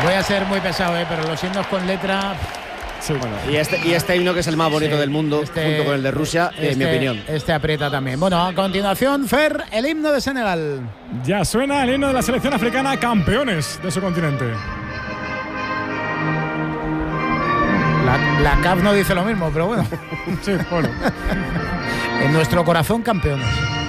Voy a ser muy pesado, pero los himnos con letra... Sí. Bueno, y este himno, que es el más bonito del mundo, junto con el de Rusia, en mi opinión. Este aprieta también. Bueno, a continuación, Fer, el himno de Senegal. Ya suena el himno de la selección africana, campeones de su continente. La CAF no dice lo mismo, pero bueno. Sí, bueno. En nuestro corazón, campeones.